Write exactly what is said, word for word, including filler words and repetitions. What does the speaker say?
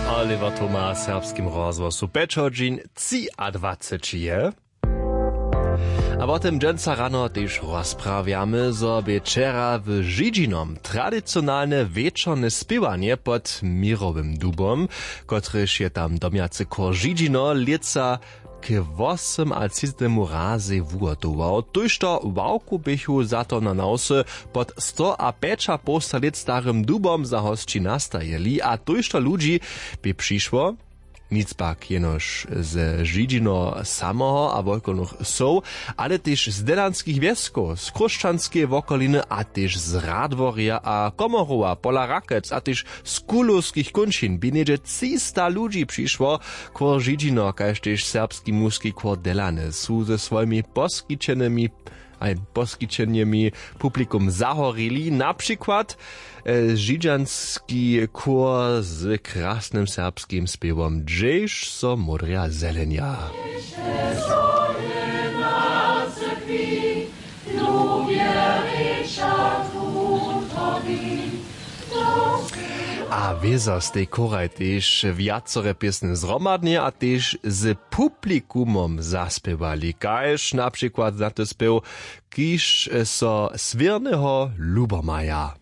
Oliver Thomas, serbskim rozwosu Peczodzin, dwadzieścia je. A potem dżęca rano też rozprawiamy, zo wieczera w Żydžinom tradycjonalne wieczorne śpiewanie pod mirowym dubom, kotryż je tam domiacy kor Żydžino lieca k osem a trzydziestemu razy wurtował. Tuż to wałku bychu za to na nosy pod sto a pecza postalit starym dubom za hosci nastajeli, a tuż to ludzi by przyszło, nic pak jenoż z Żydžino samoho a wokonych są, ale też z delanskich wiesków, z kruszczanskiej wokoliny, a też z Radworia a Komorowa, pola Rakec, a też z kulowskich kunčin. By niedzie trzysta ludzi przyszło, kor Żydžino, kaž też serbski muski kor Delane, są ze swoimi poskiczonymi aj poskičenjemi publikum zahorili, na przykład e, żydžanski kor z krasnym serbskim śpiewom Dżeś so modria zelenia. A wieza z tej koraj też wiacore piesne zromadnie, a też z publikumom zaspiewali. Kaž na przykład za to spiew, kiż so Swierneho Lubomaja.